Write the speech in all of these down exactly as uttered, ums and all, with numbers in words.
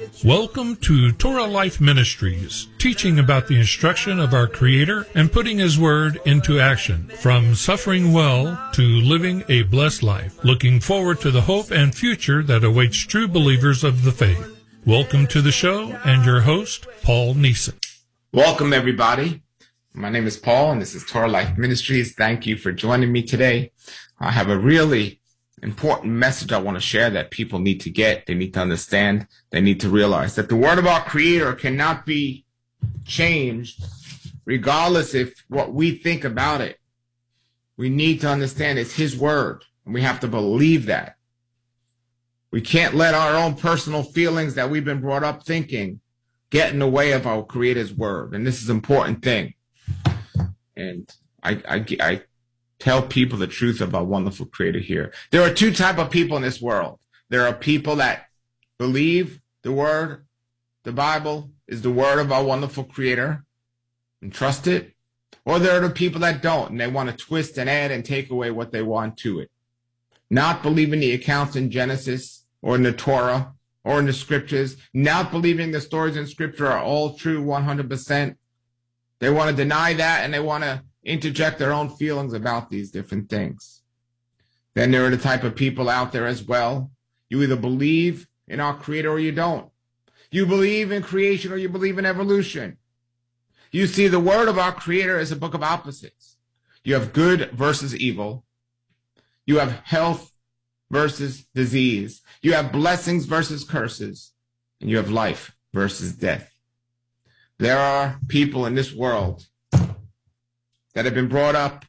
Welcome to Torah Life Ministries, teaching about the instruction of our Creator and putting His Word into action, from suffering well to living a blessed life, looking forward to the hope and future that awaits true believers of the faith. Welcome to the show and your host, Paul Neeson. Welcome, everybody. My name is Paul, and this is Torah Life Ministries. Thank you for joining me today. I have a really important message I want to share that people need to get. They need to understand. They need to realize that the Word of our Creator cannot be changed regardless if what we think about it. We need to understand it's His Word, and we have to believe that. We can't let our own personal feelings that we've been brought up thinking get in the way of our Creator's Word. And this is an important thing. And I, I, I tell people the truth of our wonderful Creator here. There are two types of people in this world. There are people that believe the Word, the Bible, is the Word of our wonderful Creator and trust it. Or there are the people that don't, and they want to twist and add and take away what they want to it. Not believing the accounts in Genesis or in the Torah or in the Scriptures. Not believing the stories in Scripture are all true one hundred percent. They want to deny that, and they want to interject their own feelings about these different things. Then there are the type of people out there as well. You either believe in our Creator or you don't. You believe in creation or you believe in evolution. You see, the Word of our Creator is a book of opposites. You have good versus evil. You have health versus disease. You have blessings versus curses. And you have life versus death. There are people in this world that have been brought up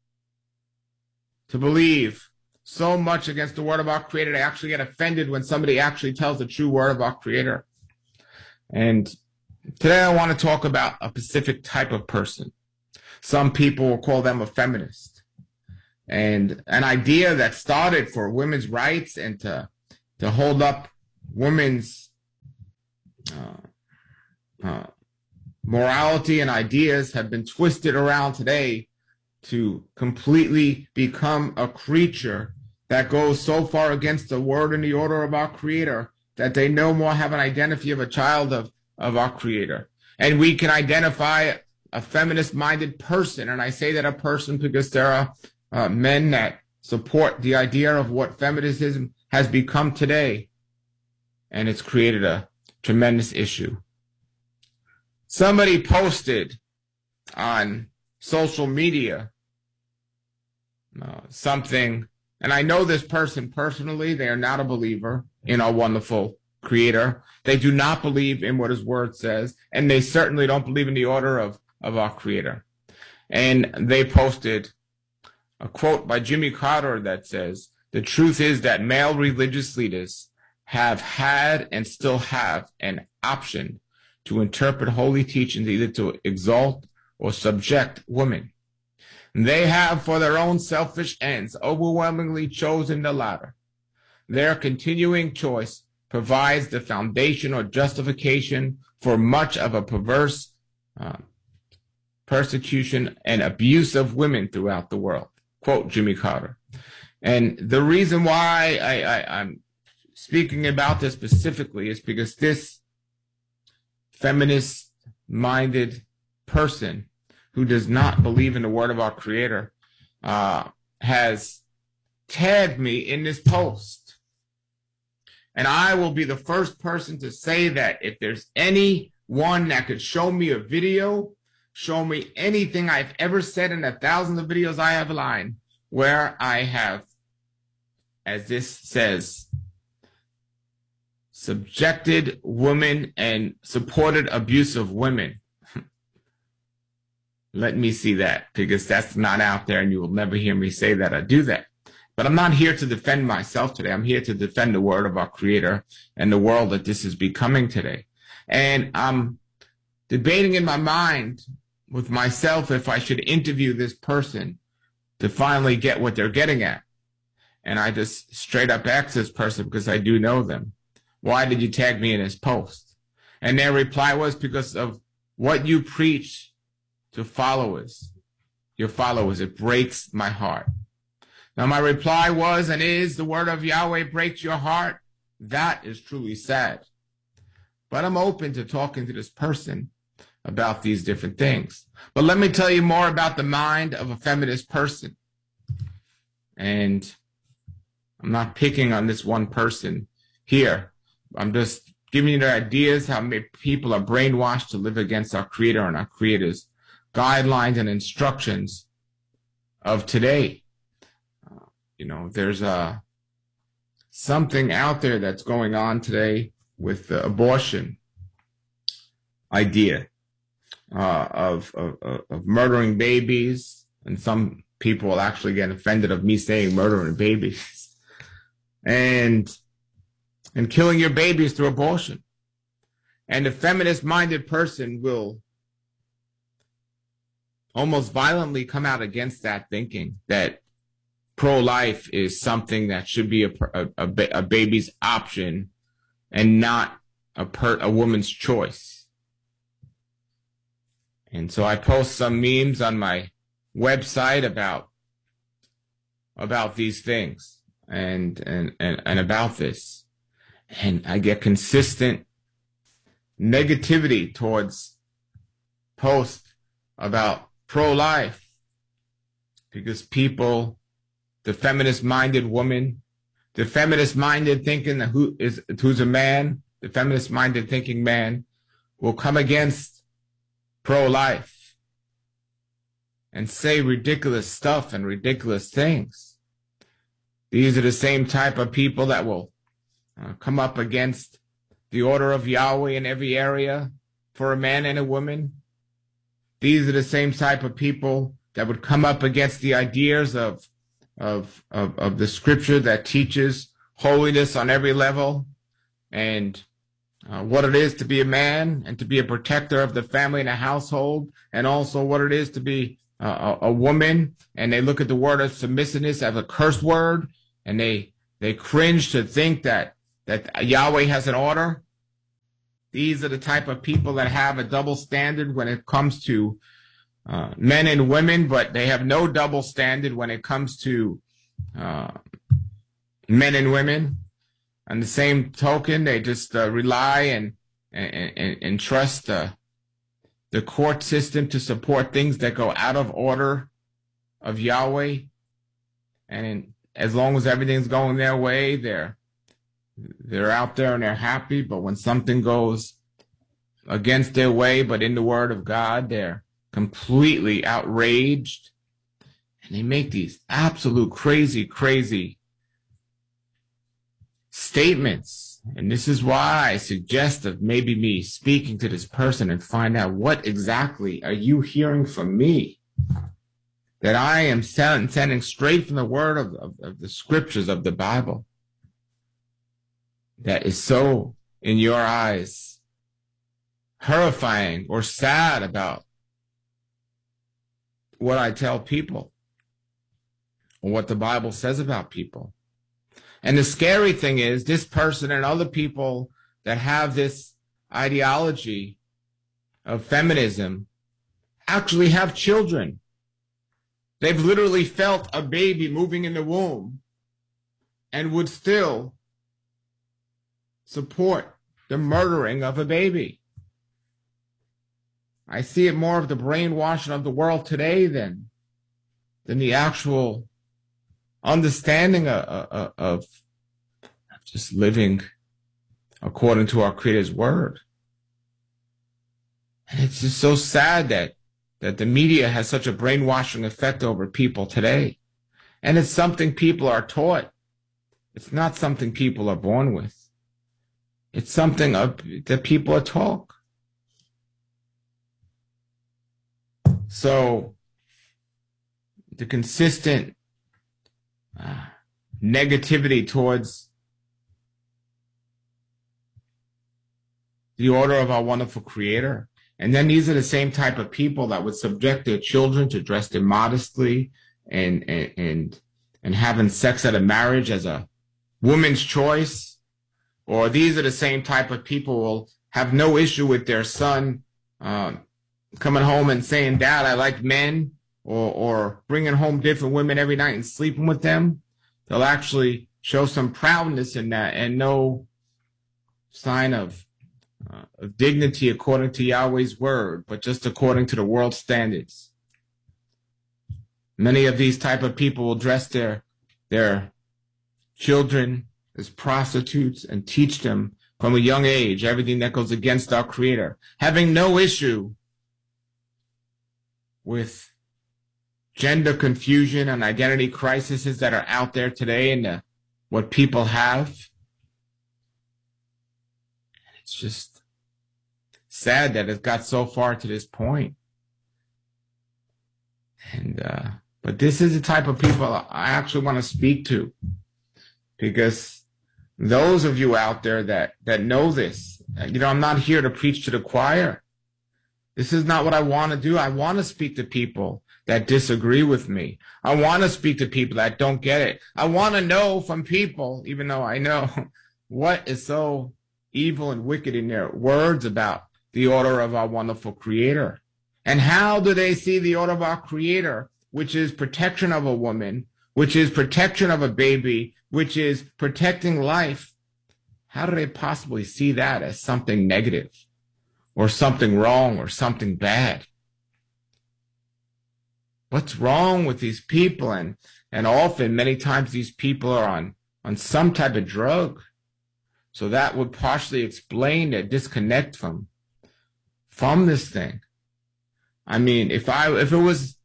to believe so much against the Word of our Creator, they actually get offended when somebody actually tells the true Word of our Creator. And today I want to talk about a specific type of person. Some people will call them a feminist. And an idea that started for women's rights and to, to hold up women's uh, uh, morality and ideas have been twisted around today to completely become a creature that goes so far against the Word and the order of our Creator that they no more have an identity of a child of, of our Creator. And we can identify a feminist-minded person, and I say that a person because there are uh, men that support the idea of what feminism has become today, and it's created a tremendous issue. Somebody posted on social media uh, something, and I know this person personally. They are not a believer in our wonderful Creator. They do not believe in what His Word says, and they certainly don't believe in the order of, of our Creator. And they posted a quote by Jimmy Carter that says, "The truth is that male religious leaders have had and still have an option to interpret holy teachings either to exalt or subject women. They have, for their own selfish ends, overwhelmingly chosen the latter. Their continuing choice provides the foundation or justification for much of a perverse uh, persecution and abuse of women throughout the world." Quote Jimmy Carter. And the reason why I, I, I'm speaking about this specifically is because this feminist-minded person who does not believe in the Word of our Creator uh, has tagged me in this post. And I will be the first person to say that if there's anyone that could show me a video, show me anything I've ever said in the thousands of videos I have online, where I have, as this says, subjected women and supported abuse of women. Let me see that, because that's not out there, and you will never hear me say that I do that. But I'm not here to defend myself today. I'm here to defend the Word of our Creator and the world that this is becoming today. And I'm debating in my mind with myself if I should interview this person to finally get what they're getting at. And I just straight up asked this person, because I do know them, "Why did you tag me in this post?" And their reply was, "Because of what you preach to followers, your followers. It breaks my heart." Now my reply was and is, the word of Yahweh breaks your heart. That is truly sad. but I'm open to talking to this person about these different things. But let me tell you more about the mind of a feminist person. And I'm not picking on this one person here. I'm just giving you the ideas how many people are brainwashed to live against our Creator and our Creator's guidelines and instructions of today. Uh, you know, there's a something out there that's going on today with the abortion idea uh, of, of of murdering babies, and some people will actually get offended of me saying murdering babies, and and killing your babies through abortion. And a feminist-minded person will almost violently come out against that, thinking that pro-life is something that should be a, a, a, a baby's option and not a, per, a woman's choice. And so I post some memes on my website about about these things and and, and, and about this. And I get consistent negativity towards posts about pro-life because people, the feminist-minded woman, the feminist-minded thinking that who is who's a man, the feminist-minded thinking man will come against pro-life and say ridiculous stuff and ridiculous things. These are the same type of people that will uh, come up against the order of Yahweh in every area for a man and a woman. These are the same type of people that would come up against the ideas of of of, of the scripture that teaches holiness on every level, and uh, what it is to be a man and to be a protector of the family and a household, and also what it is to be uh, a, a woman. And they look at the word of submissiveness as a curse word, and they they cringe to think that that Yahweh has an order. These are the type of people that have a double standard when it comes to uh, men and women, but they have no double standard when it comes to uh, men and women. On the same token, they just uh, rely and, and, and, and trust uh, the court system to support things that go out of order of Yahweh. And in, as long as everything's going their way, they're They're out there and they're happy, but when something goes against their way, but in the word of God, they're completely outraged. And they make these absolute crazy, crazy statements. And this is why I suggest of maybe me speaking to this person and find out what exactly are you hearing from me that I am sending straight from the word of, of, of the scriptures of the Bible that is so, in your eyes, horrifying or sad about what I tell people or what the Bible says about people. And the scary thing is this person and other people that have this ideology of feminism actually have children. They've literally felt a baby moving in the womb and would still support the murdering of a baby. I see it more of the brainwashing of the world today than, than the actual understanding of, of, of just living according to our Creator's word. And it's just so sad that, that the media has such a brainwashing effect over people today. And it's something people are taught. It's not something people are born with. It's something that people are taught. So the consistent uh, negativity towards the order of our wonderful Creator. And then these are the same type of people that would subject their children to dress immodestly and, and, and, and having sex at a marriage as a woman's choice. Or these are the same type of people who will have no issue with their son um, coming home and saying, "Dad, I like men," or, or bringing home different women every night and sleeping with them. They'll actually show some proudness in that and no sign of uh, of dignity according to Yahweh's word, but just according to the world's standards. Many of these type of people will dress their, their children as prostitutes and teach them from a young age everything that goes against our Creator, having no issue with gender confusion and identity crises that are out there today and the, what people have. It's just sad that it got so far to this point. And, uh, but this is the type of people I actually want to speak to, because those of you out there that, that know this, you know, I'm not here to preach to the choir. This is not what I want to do. I want to speak to people that disagree with me. I want to speak to people that don't get it. I want to know from people, even though I know what is so evil and wicked in their words about the order of our wonderful Creator. And how do they see the order of our Creator, which is protection of a woman, which is protection of a baby, which is protecting life? How do they possibly see that as something negative or something wrong or something bad? What's wrong with these people? And, and often, many times, these people are on, on some type of drug. So that would partially explain their disconnect from, from this thing. I mean, if I, if it was,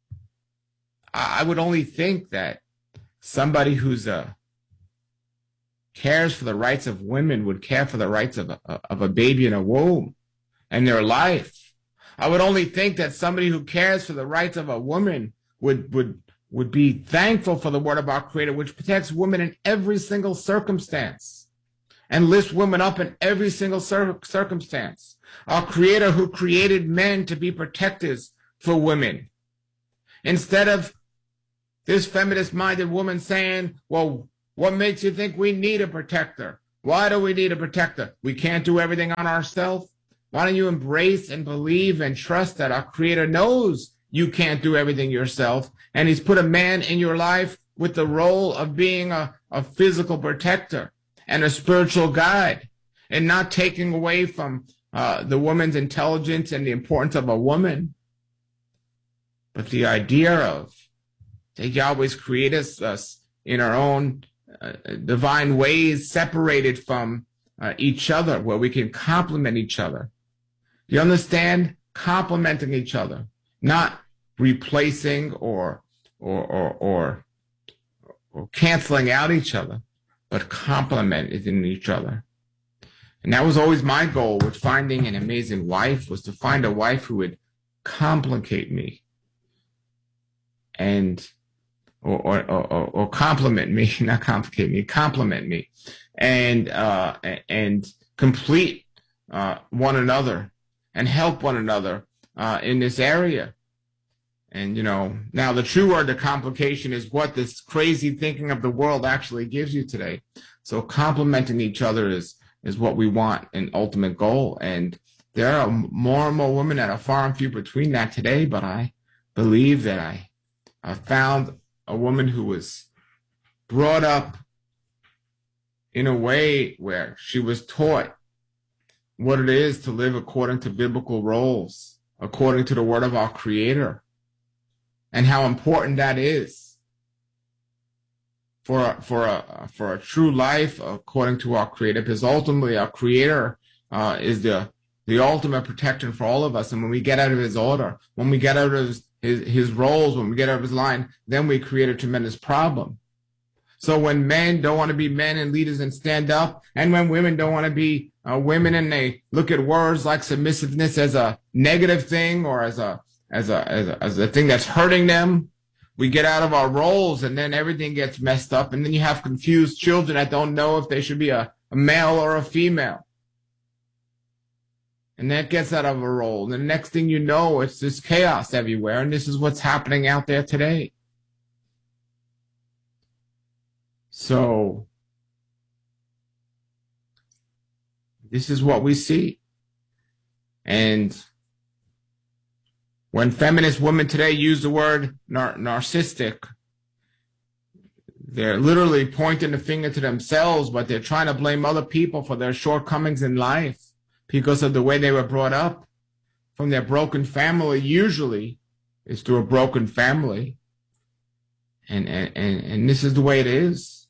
I would only think that somebody who's a, cares for the rights of women would care for the rights of a, of a baby in a womb and their life. I would only think that somebody who cares for the rights of a woman would, would, would be thankful for the word of our Creator, which protects women in every single circumstance and lifts women up in every single cir- circumstance. Our Creator who created men to be protectors for women. Instead of this feminist-minded woman saying, well, what makes you think we need a protector? Why do we need a protector? We can't do everything on ourselves. Why don't you embrace and believe and trust that our Creator knows you can't do everything yourself, and He's put a man in your life with the role of being a, a physical protector and a spiritual guide, and not taking away from uh, the woman's intelligence and the importance of a woman. But the idea of that Yahweh's created us, us in our own uh, divine ways, separated from uh, each other, where we can complement each other. You understand? Complementing each other, not replacing or or or or, or canceling out each other, but complementing each other. And that was always my goal with finding an amazing wife, was to find a wife who would complicate me and or or or, or compliment me, not complicate me, compliment me, and uh, and complete uh, one another and help one another uh, in this area. And, you know, now the true word to complication is what this crazy thinking of the world actually gives you today. So complementing each other is, is what we want, an ultimate goal. And there are more and more women that are far and few between that today, but I believe that I, I found a woman who was brought up in a way where she was taught what it is to live according to biblical roles, according to the word of our Creator, and how important that is for a, for a for a true life according to our Creator. Because ultimately, our Creator uh, is the the ultimate protection for all of us. And when we get out of His order, when we get out of His his, his roles, when we get out of His line, then we create a tremendous problem. So when men don't want to be men and leaders and stand up, and when women don't want to be uh, women and they look at words like submissiveness as a negative thing or as a as a as a, as a thing that's hurting them, we get out of our roles, and then everything gets messed up, and then you have confused children that don't know if they should be a, a male or a female. And that gets out of a role. And the next thing you know, it's this chaos everywhere, and this is what's happening out there today. So this is what we see. And when feminist women today use the word nar- narcissistic, they're literally pointing the finger to themselves, but they're trying to blame other people for their shortcomings in life. because of the way they were brought up, from their broken family. Usually it's through a broken family. And, and, and, and this is the way it is.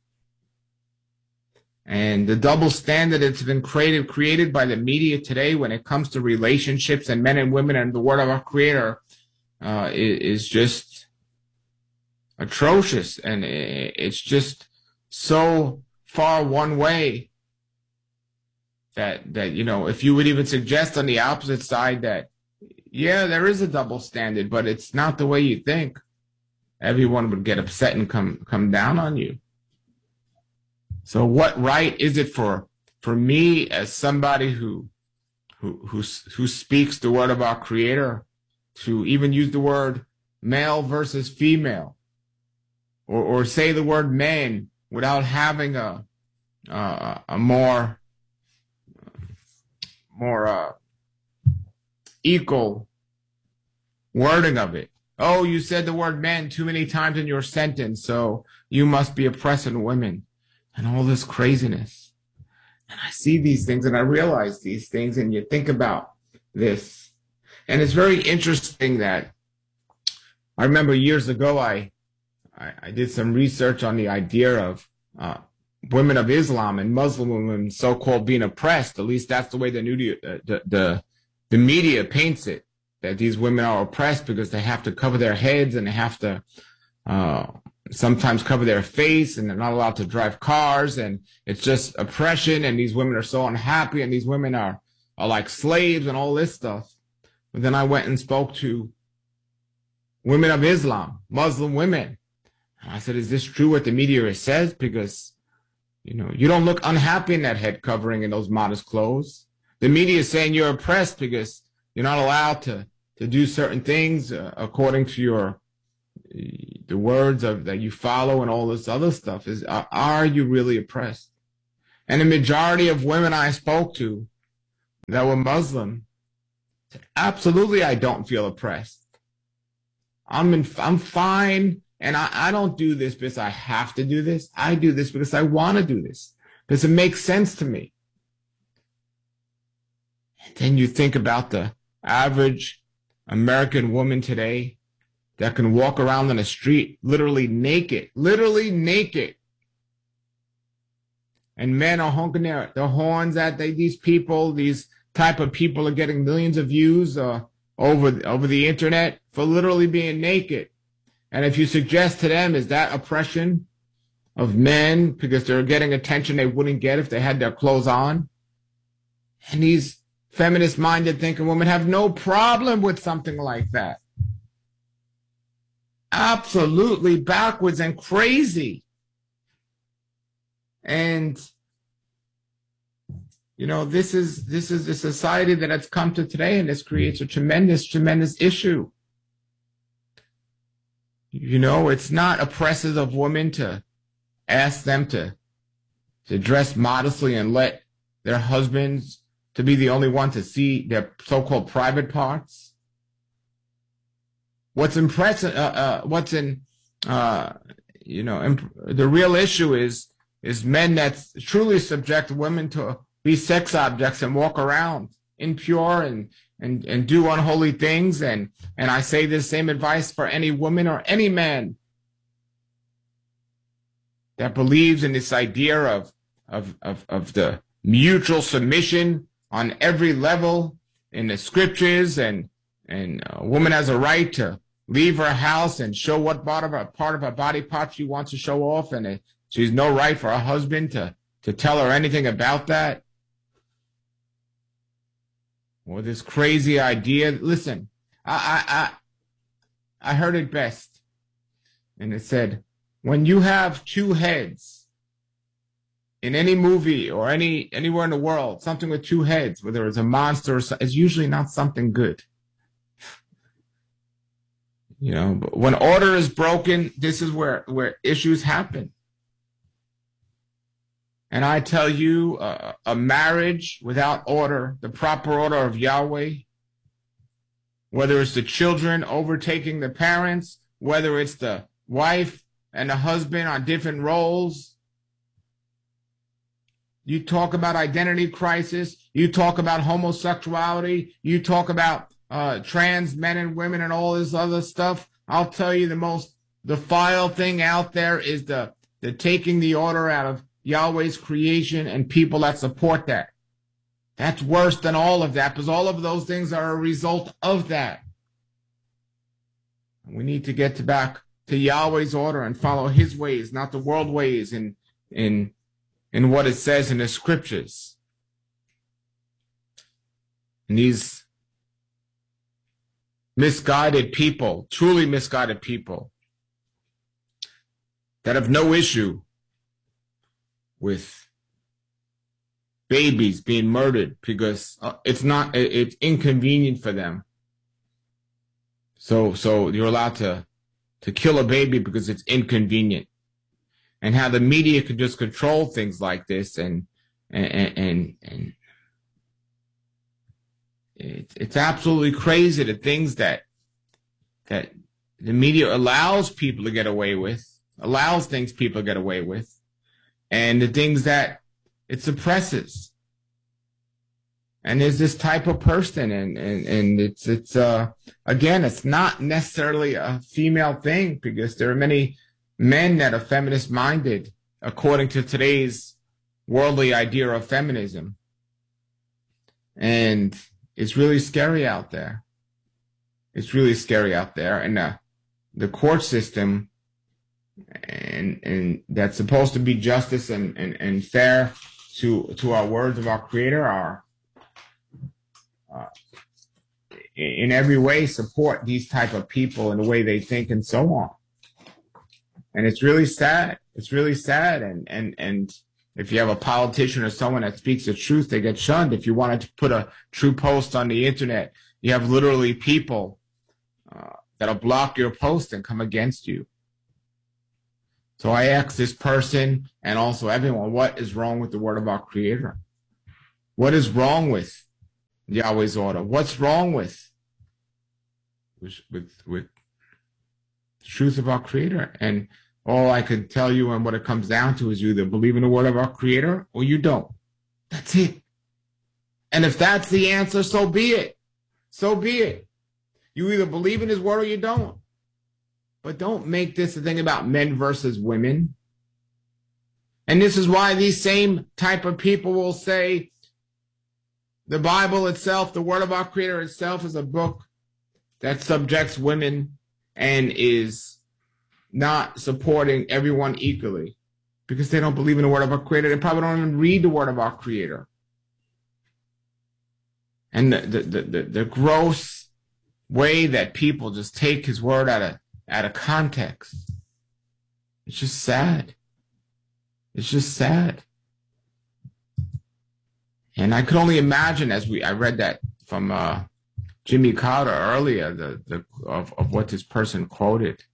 And the double standard that's been created, created by the media today when it comes to relationships and men and women and the word of our Creator uh, is, is just atrocious. And it's just so far one way that, that, you know, if you would even suggest on the opposite side that, yeah, there is a double standard, but it's not the way you think, everyone would get upset and come, come down on you. So what right is it for, for me as somebody who, who, who, who speaks the word of our Creator to even use the word male versus female, or, or say the word man without having a, uh, a more, more, uh, equal wording of it? Oh, you said the word man too many times in your sentence, so you must be oppressing women, and all this craziness. And I see these things and I realize these things, and you think about this. And it's very interesting that I remember years ago, I, I, I did some research on the idea of uh, women of Islam and Muslim women so-called being oppressed. At least that's the way the, new, uh, the, the, the media paints it, that these women are oppressed because they have to cover their heads and they have to uh, sometimes cover their face, and they're not allowed to drive cars, and it's just oppression, and these women are so unhappy, and these women are, are like slaves and all this stuff. But then I went and spoke to women of Islam, Muslim women. And I said, is this true what the media says? Because, you know, you don't look unhappy in that head covering and those modest clothes. The media is saying you're oppressed because you're not allowed to, to do certain things uh, according to your the words of that you follow and all this other stuff. Is are, are you really oppressed? And the majority of women I spoke to that were Muslim said, absolutely, I don't feel oppressed. I'm in, I'm fine, and I, I don't do this because I have to do this. I do this because I want to do this, because it makes sense to me. And then you think about the average American woman today that can walk around on the street literally naked, literally naked. And men are honking their, their horns at they, these people. These type of people are getting millions of views uh, over, over the internet for literally being naked. And if you suggest to them, is that oppression of men because they're getting attention they wouldn't get if they had their clothes on? And these feminist-minded thinking women have no problem with something like that. Absolutely backwards and crazy. And, you know, this is this is the society that has come to today, and this creates a tremendous, tremendous issue. You know, it's not oppressive of women to ask them to, to dress modestly and let their husbands to be the only one to see their so-called private parts. What's impressive, uh, uh, what's in, uh, you know, imp- the real issue is, is men that truly subject women to be sex objects and walk around impure and, and, and do unholy things. And, and I say the same advice for any woman or any man that believes in this idea of, of, of, of the mutual submission on every level in the scriptures, and, and a woman has a right to leave her house and show what part of her, part of her body part she wants to show off, and it, she's no right for her husband to, to tell her anything about that. Or this crazy idea. Listen, I, I, I, I heard it best. And it said, when you have two heads in any movie or any, anywhere in the world, something with two heads, whether it's a monster or something, it's usually not something good. You know, but when order is broken, this is where, where issues happen. And I tell you, uh, a marriage without order, the proper order of Yahweh, whether it's the children overtaking the parents, whether it's the wife and the husband on different roles, You talk about identity crisis. You talk about homosexuality. You talk about uh, trans men and women and all this other stuff. I'll tell you the most defiled thing out there is the, the taking the order out of Yahweh's creation and people that support that. That's worse than all of that, because all of those things are a result of that. We need to get to back to Yahweh's order and follow his ways, not the world ways in, in, in what it says in the scriptures. And these misguided people, truly misguided people, that have no issue with babies being murdered because uh, it's not, it, it's inconvenient for them. So, so you're allowed to, to kill a baby because it's inconvenient. And how the media could just control things like this, and, and, and, and it, it's absolutely crazy, the things that, that the media allows people to get away with, allows things people to get away with, and the things that it suppresses. And there's this type of person, and, and, and it's, it's, uh, again, it's not necessarily a female thing, because there are many men that are feminist minded, according to today's worldly idea of feminism. And it's really scary out there. It's really scary out there. And, uh, the court system, and, and that's supposed to be justice and, and, and fair to, to our words of our Creator, are, uh, in every way support these type of people in the way they think and so on. And it's really sad. It's really sad. And, and, and if you have a politician or someone that speaks the truth, they get shunned. If you wanted to put a true post on the internet, you have literally people uh, that'll block your post and come against you. So I ask this person and also everyone, what is wrong with the word of our Creator? What is wrong with Yahweh's order? What's wrong with, with, with, with the truth of our Creator? And all I can tell you, and what it comes down to, is you either believe in the word of our Creator or you don't. That's it. And if that's the answer, so be it. So be it. You either believe in his word or you don't. But don't make this a thing about men versus women. And this is why these same type of people will say the Bible itself, the word of our Creator itself, is a book that subjects women and is not supporting everyone equally, because they don't believe in the word of our Creator. They probably don't even read the word of our Creator. And the, the, the, the, the gross way that people just take his word out of, out of context. It's just sad. It's just sad. And I could only imagine, as we, I read that from uh, Jimmy Carter earlier, the, the, of, of what this person quoted.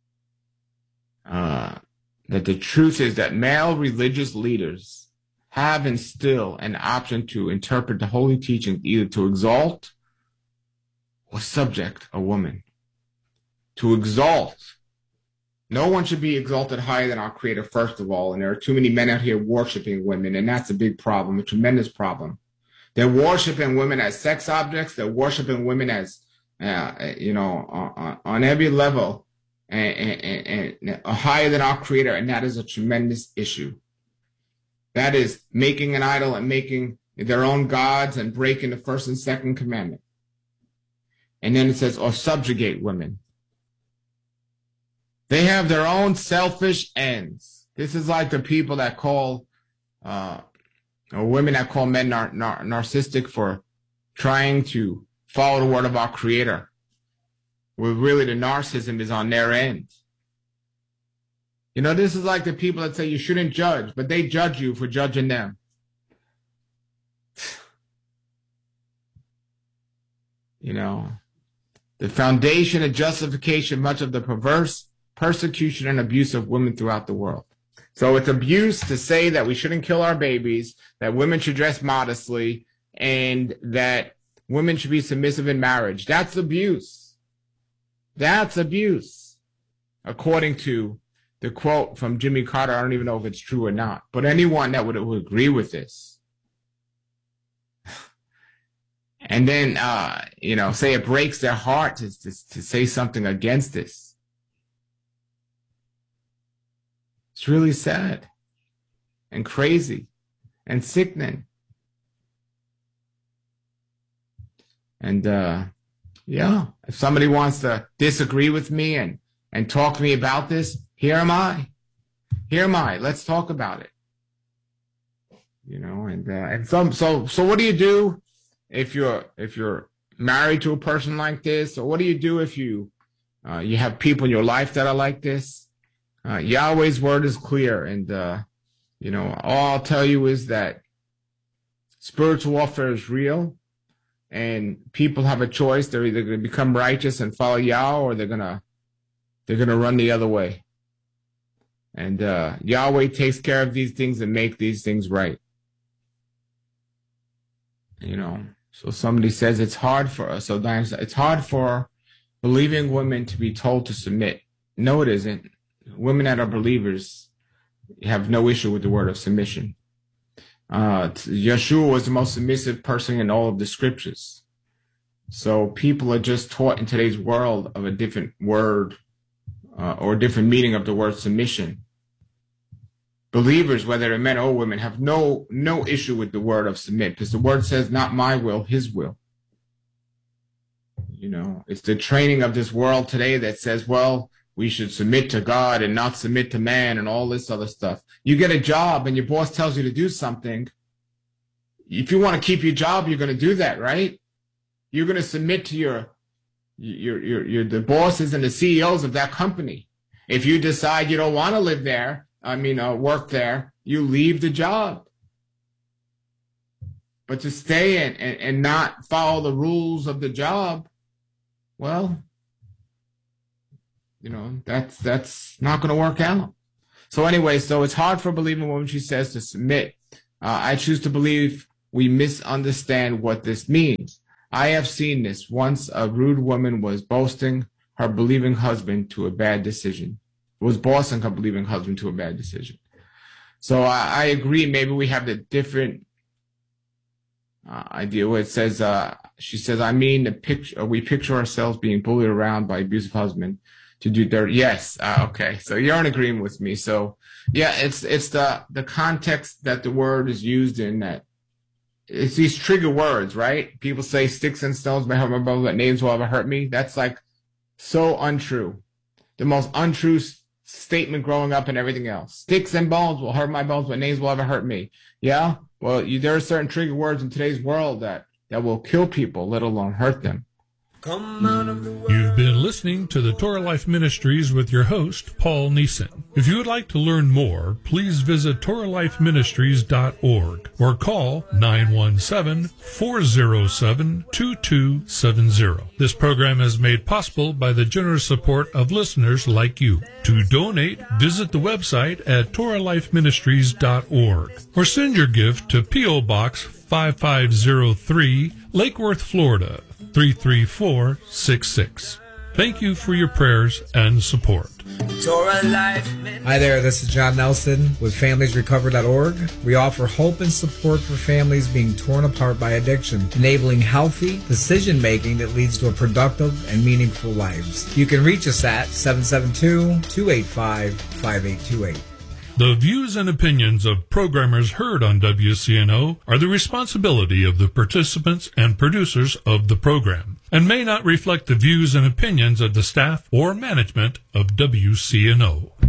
Uh, that the truth is that male religious leaders have and still an option to interpret the holy teachings either to exalt or subject a woman. To exalt. No one should be exalted higher than our Creator, first of all, and there are too many men out here worshiping women, and that's a big problem, a tremendous problem. They're worshiping women as sex objects. They're worshiping women as, uh, you know, on, on every level. And, and, and higher than our Creator, and that is a tremendous issue. That is making an idol and making their own gods and breaking the first and second commandment. And then it says, or subjugate women. They have their own selfish ends. This is like the people that call, uh, or women that call men nar- nar- narcissistic for trying to follow the word of our Creator. Where really the narcissism is on their end. You know, this is like the people that say you shouldn't judge, but they judge you for judging them. You know, the foundation and justification much of the perverse persecution and abuse of women throughout the world. So it's abuse to say that we shouldn't kill our babies, that women should dress modestly, and that women should be submissive in marriage. That's abuse. That's abuse, according to the quote from Jimmy Carter, I don't even know if it's true or not, but anyone that would, would agree with this, and then, uh, you know, say it breaks their heart to, to, to say something against this. It's really sad and crazy and sickening. And, uh, yeah, if somebody wants to disagree with me and, and talk to me about this, here am I. Here am I. Let's talk about it. You know, and, uh, and some, so, so what do you do if you're, if you're married to a person like this? Or what do you do if you, uh, you have people in your life that are like this? Uh, Yahweh's word is clear. And, uh, you know, all I'll tell you is that spiritual warfare is real. And people have a choice. They're either going to become righteous and follow Yah, or they're going to, they're going to run the other way. And, uh, Yahweh takes care of these things and make these things right. You know, so somebody says it's hard for us. So it's hard for believing women to be told to submit. No, it isn't. Women that are believers have no issue with the word of submission. Uh, Yeshua was the most submissive person in all of the scriptures. So people are just taught in today's world of a different word uh, or a different meaning of the word submission. Believers, whether they're men or women, have no no issue with the word of submit, because the word says, not my will, his will. You know, it's the training of this world today that says, well, we should submit to God and not submit to man and all this other stuff. You get a job and your boss tells you to do something. If you want to keep your job, you're going to do that, right? You're going to submit to your, your, your, your, the bosses and the C E Os of that company. If you decide you don't want to live there, I mean, uh, work there, you leave the job. But to stay and, and, and not follow the rules of the job, well, you know, that's that's not going to work out. So anyway, so it's hard for a believing woman, she says, to submit. Uh, I choose to believe we misunderstand what this means. I have seen this. Once a rude woman was boasting her believing husband to a bad decision. Was bossing her believing husband to a bad decision. So I, I agree. Maybe we have the different uh, idea where it says, uh, she says, I mean, the picture, we picture ourselves being bullied around by abusive husband to do dirt. Yes. Uh, okay. So you're in agreement with me. So yeah, it's, it's the, the context that the word is used in, that it's these trigger words, right? People say sticks and stones may hurt my brother, but names will ever hurt me. That's like so untrue. The most untrue statement growing up and everything else. Sticks and bones will hurt my bones, but names will ever hurt me. Yeah. Well, you, there are certain trigger words in today's world that, that will kill people, let alone hurt them. You've been listening to the Torah Life Ministries with your host, Paul Neeson. If you would like to learn more, please visit Torah Life Ministries dot org or call nine one seven, four zero seven, two two seven zero. This program is made possible by the generous support of listeners like you. To donate, visit the website at Torah Life Ministries dot org or send your gift to P O Box five five zero three, Lake Worth, Florida, three three four six six. Thank you for your prayers and support. Hi there, this is John Nelson with families recover dot org. We offer hope and support for families being torn apart by addiction, enabling healthy decision-making that leads to a productive and meaningful lives. You can reach us at seven seven two, two eight five, five eight two eight. The views and opinions of programmers heard on W C N O are the responsibility of the participants and producers of the program, and may not reflect the views and opinions of the staff or management of W C N O.